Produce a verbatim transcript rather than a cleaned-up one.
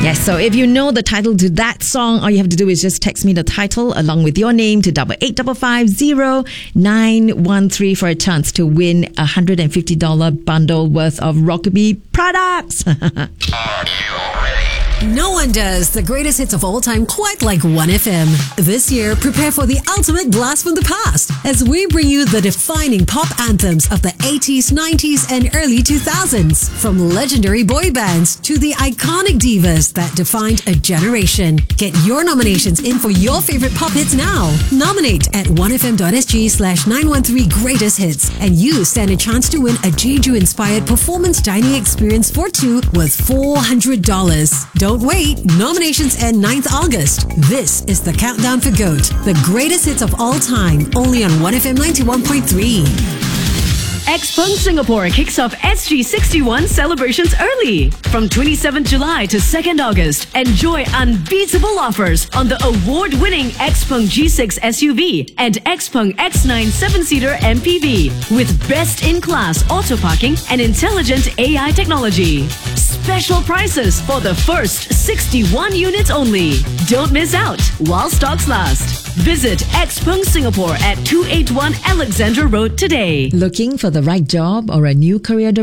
Yes, so if you know the title to that song, all you have to do is just text me the title along with your name to double eight five five zero nine one three for a chance to win a one hundred fifty dollars bundle worth of Rokeby products. No one does the greatest hits of all time quite like one F M. This year, prepare for the ultimate blast from the past as we bring you the defining pop anthems of the eighties, nineties, and early two thousands. From legendary boy bands to the iconic divas that defined a generation. Get your nominations in for your favorite pop hits now. Nominate at one f m dot s g slash nine one three greatest hits, and you stand a chance to win a Jeju-inspired performance dining experience for two worth four hundred dollars. Don't wait. Nominations end ninth August. This is the countdown for GOAT, the greatest hits of all time, only on one F M ninety-one point three. Xpeng Singapore kicks off S G sixty-one celebrations early. From twenty-seventh July to second August, enjoy unbeatable offers on the award-winning Xpeng G six S U V and Xpeng X nine seven-seater M P V with best-in-class auto parking and intelligent A I technology. Special prices for the first sixty-one units only. Don't miss out while stocks last. Visit Xpeng Singapore at two eighty-one Alexandra Road today. Looking for the right job or a new career